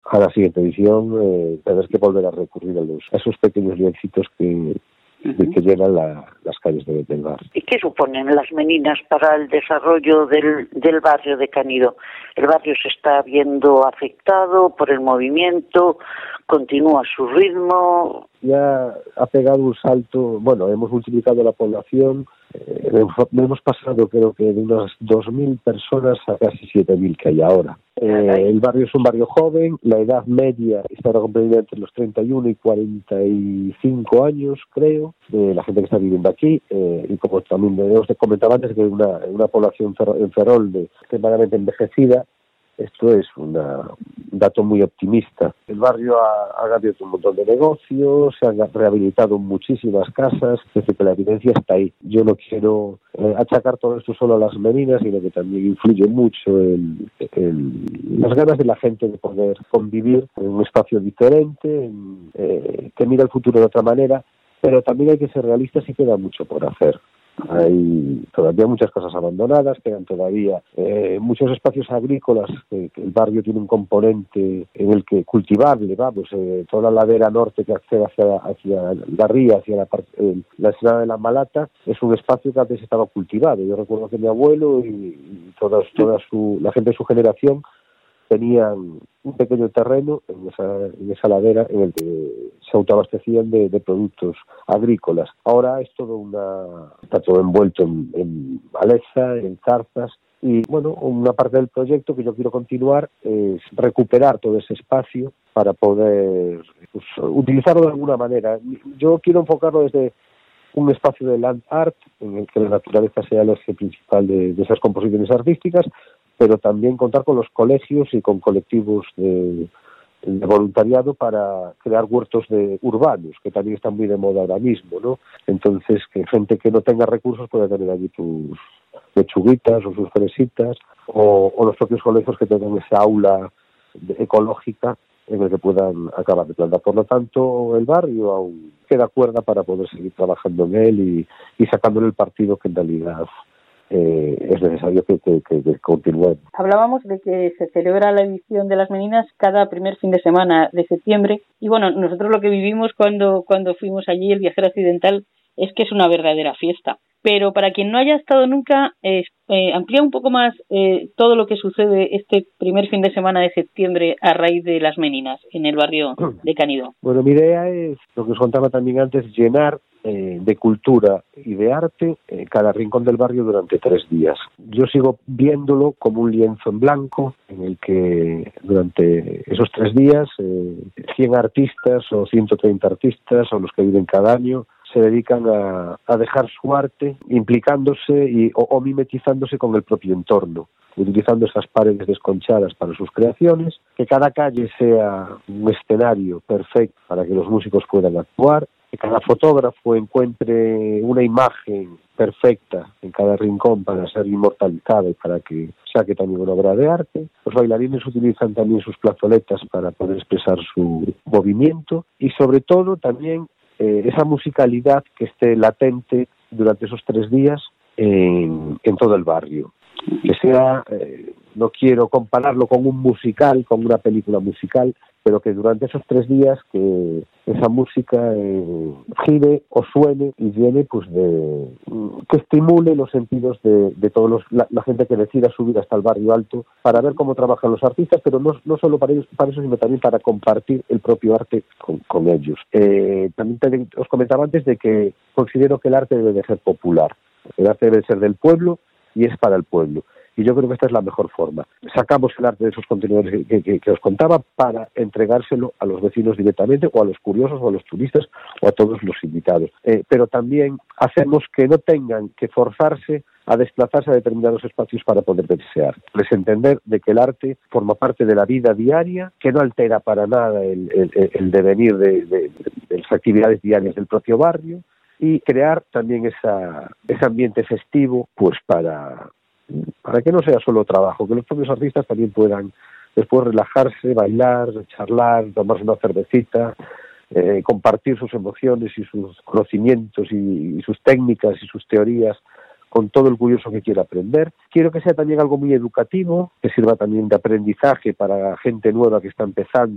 a la siguiente edición tener que volver a recurrir a esos pequeños lienzitos que llenan las calles del barrio. ¿Y qué suponen las meninas para el desarrollo del barrio de Canido? El barrio se está viendo afectado por el movimiento, continúa su ritmo. Ya ha pegado un salto, bueno, hemos multiplicado la población, hemos pasado creo que de unas 2.000 personas a casi 7.000 que hay ahora. El barrio es un barrio joven, la edad media está comprendida entre los 31 y 45 años, creo, de la gente que está viviendo aquí, y como también os comentaba antes, que hay una población en Ferrol extremadamente envejecida. Esto es un dato muy optimista. El barrio ha abierto un montón de negocios, se han rehabilitado muchísimas casas, es decir, que la evidencia está ahí. Yo no quiero achacar todo esto solo a las meninas, sino que también influye mucho en las ganas de la gente de poder convivir en un espacio diferente, que mira el futuro de otra manera, pero también hay que ser realistas y queda mucho por hacer. Hay todavía muchas casas abandonadas, quedan todavía muchos espacios agrícolas, que el barrio tiene un componente en el que cultivable, toda la ladera norte que accede hacia la ría, hacia la ensenada de la Malata, es un espacio que antes estaba cultivado. Yo recuerdo que mi abuelo y toda la gente de su generación tenían un pequeño terreno en esa ladera en el que se autoabastecían de productos agrícolas. Ahora es está todo envuelto en maleza, en zarzas, y bueno, una parte del proyecto que yo quiero continuar es recuperar todo ese espacio para poder utilizarlo de alguna manera. Yo quiero enfocarlo desde un espacio de land art en el que la naturaleza sea el eje principal de esas composiciones artísticas, pero también contar con los colegios y con colectivos de voluntariado para crear huertos urbanos, que también están muy de moda ahora mismo, ¿no? Entonces, que gente que no tenga recursos pueda tener allí sus lechuguitas o sus fresitas, o los propios colegios que tengan esa aula ecológica en el que puedan acabar de plantar. Por lo tanto, el barrio aún queda cuerda para poder seguir trabajando en él y sacándole el partido que en realidad es necesario que continúe. Hablábamos de que se celebra la edición de las meninas cada primer fin de semana de septiembre, y bueno, nosotros lo que vivimos cuando fuimos allí, el viajero accidental, es que es una verdadera fiesta. Pero para quien no haya estado nunca, amplía un poco más todo lo que sucede este primer fin de semana de septiembre a raíz de las meninas en el barrio de Canido. Bueno, mi idea es, lo que os contaba también antes, llenar de cultura y de arte cada rincón del barrio durante 3 días. Yo sigo viéndolo como un lienzo en blanco en el que durante esos 3 días 100 artistas o 130 artistas o los que viven cada año se dedican a dejar su arte implicándose o mimetizándose con el propio entorno, utilizando esas paredes desconchadas para sus creaciones, que cada calle sea un escenario perfecto para que los músicos puedan actuar, que cada fotógrafo encuentre una imagen perfecta en cada rincón para ser inmortalizada y para que saque también una obra de arte. Los bailarines utilizan también sus plazoletas para poder expresar su movimiento y sobre todo también esa musicalidad que esté latente durante esos 3 días en todo el barrio. Que sea, no quiero compararlo con un musical, con una película musical, pero que durante esos 3 días que esa música gire o suene y llene, pues que estimule los sentidos de todos la gente que decida subir hasta el barrio alto para ver cómo trabajan los artistas, pero no solo para ellos, para eso, sino también para compartir el propio arte con ellos. También os comentaba antes de que considero que el arte debe de ser popular, el arte debe de ser del pueblo y es para el pueblo. Y yo creo que esta es la mejor forma. Sacamos el arte de esos contenedores que os contaba para entregárselo a los vecinos directamente, o a los curiosos, o a los turistas, o a todos los invitados. Pero también hacemos que no tengan que forzarse a desplazarse a determinados espacios para poder desear. Les entender de que el arte forma parte de la vida diaria, que no altera para nada el devenir de las actividades diarias del propio barrio, y crear también ese ambiente festivo, pues para que no sea solo trabajo, que los propios artistas también puedan después relajarse, bailar, charlar, tomarse una cervecita, compartir sus emociones y sus conocimientos y sus técnicas y sus teorías con todo el curioso que quiera aprender. Quiero que sea también algo muy educativo, que sirva también de aprendizaje para gente nueva que está empezando